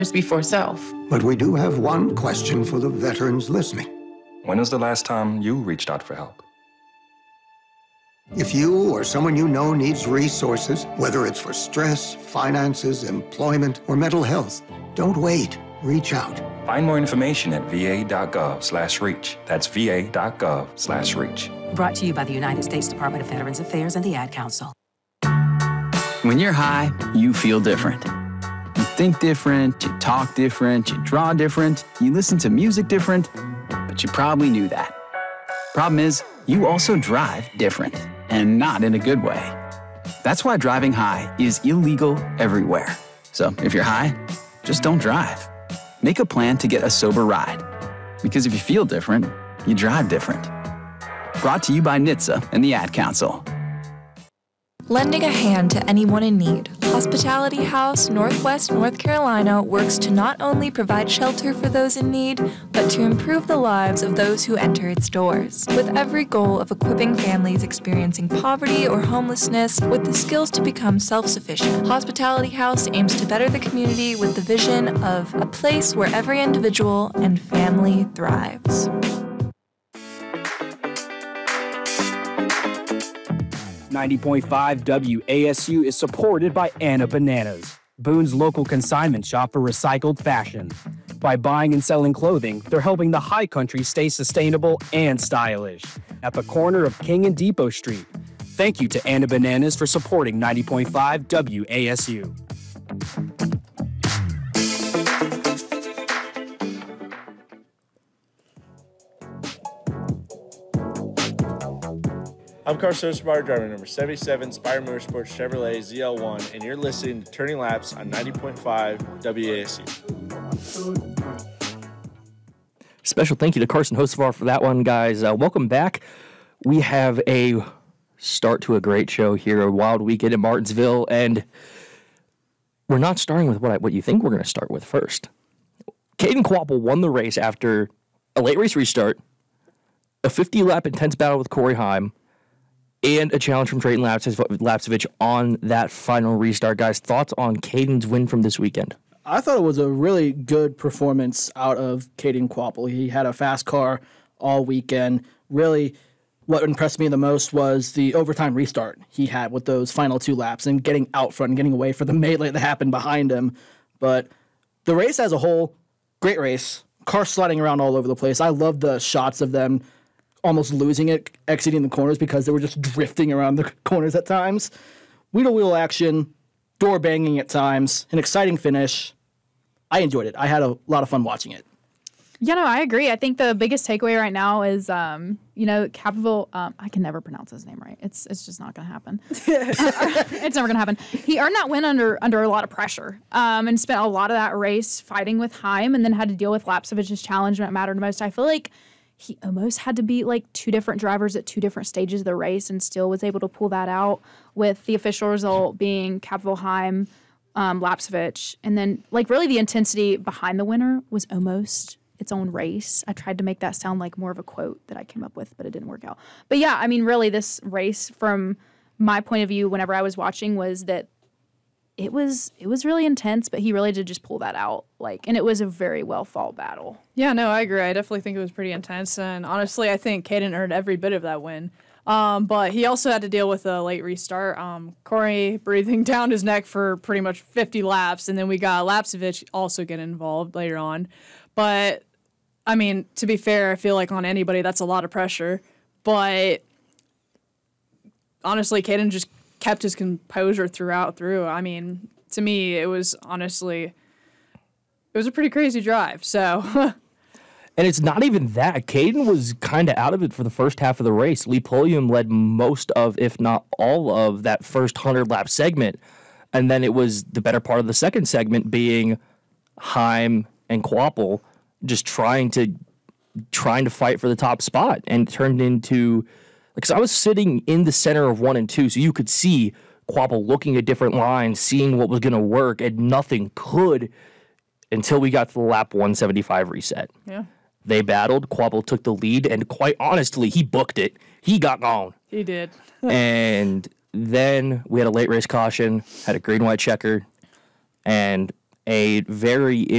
before self. But we do have one question for the veterans listening. When was the last time you reached out for help? If you or someone you know needs resources, whether it's for stress, finances, employment, or mental health, don't wait. Reach out. Find more information at va.gov/reach. That's va.gov/reach. Brought to you by the United States Department of Veterans Affairs and the Ad Council. When you're high, you feel different. You think different, you talk different, you draw different, you listen to music different, but you probably knew that. Problem is, you also drive different, and not in a good way. That's why driving high is illegal everywhere. So if you're high, just don't drive. Make a plan to get a sober ride. Because if you feel different, you drive different. Brought to you by NHTSA and the Ad Council. Lending a hand to anyone in need, Hospitality House, Northwest North Carolina works to not only provide shelter for those in need, but to improve the lives of those who enter its doors, with every goal of equipping families experiencing poverty or homelessness with the skills to become self-sufficient. Hospitality House aims to better the community with the vision of a place where every individual and family thrives. 90.5 WASU is supported by Anna Bananas, Boone's local consignment shop for recycled fashion. By buying and selling clothing, they're helping the high country stay sustainable and stylish. At the corner of King and Depot Street. Thank you to Anna Bananas for supporting 90.5 WASU. I'm Carson Spire, driver number 77, Spire Motorsports Chevrolet ZL1, and you're listening to Turning Laps on 90.5 WASU. Special thank you to Carson Hocevar for that one, guys. Welcome back. We have a start to a great show here, a wild weekend in Martinsville, and we're not starting with what you think we're going to start with first. Caden Kvapil won the race after a late race restart, a 50-lap intense battle with Corey Heim, and a challenge from Drayton Lapcevich on that final restart. Guys, thoughts on Caden's win from this weekend? I thought it was a really good performance out of Caden Kvapil. He had a fast car all weekend. Really, what impressed me the most was the overtime restart he had with those final two laps and getting out front and getting away for the melee that happened behind him. But the race as a whole, great race. Car sliding around all over the place. I love the shots of them almost losing it, exiting the corners because they were just drifting around the corners at times. Wheel-to-wheel action, door banging at times, an exciting finish. I enjoyed it. I had a lot of fun watching it. Yeah, no, I agree. I think the biggest takeaway right now is, Kvapil, I can never pronounce his name right. It's just not going to happen. It's never going to happen. He earned that win under a lot of pressure and spent a lot of that race fighting with Heim and then had to deal with Lapcevich's challenge when it mattered most. I feel like he almost had to beat like two different drivers at two different stages of the race and still was able to pull that out, with the official result being Kvapil, Heim, Lapcevich. And then like really the intensity behind the winner was almost its own race. I tried to make that sound like more of a quote that I came up with, but it didn't work out. But yeah, I mean, really this race from my point of view whenever I was watching was that it was really intense, but he really did just pull that out. And it was a very well fought battle. Yeah, no, I agree. I definitely think it was pretty intense. And honestly, I think Caden earned every bit of that win. But he also had to deal with a late restart. Corey breathing down his neck for pretty much 50 laps. And then we got Lapcevich also get involved later on. But, I mean, to be fair, I feel like on anybody, that's a lot of pressure. But honestly, Caden just kept his composure through. I mean, to me, it was honestly, it was a pretty crazy drive. So, and it's not even that. Caden was kind of out of it for the first half of the race. Lee Pulliam led most of, if not all of, that first 100-lap segment. And then it was the better part of the second segment being Heim and Kvapil just trying to fight for the top spot, and it turned into, because I was sitting in the center of 1 and 2, so you could see Kvapil looking at different lines, seeing what was going to work, and nothing could until we got to the lap 175 reset. Yeah. They battled. Kvapil took the lead, and quite honestly, he booked it. He got gone. He did. And then we had a late race caution, had a green-white checker, and a very